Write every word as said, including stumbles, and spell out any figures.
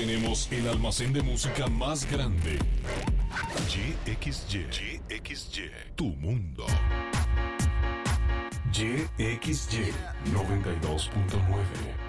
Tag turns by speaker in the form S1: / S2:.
S1: tenemos el almacén de música más grande. Y X Y. Y X Y. Tu mundo. Y X Y noventa y dos punto nueve.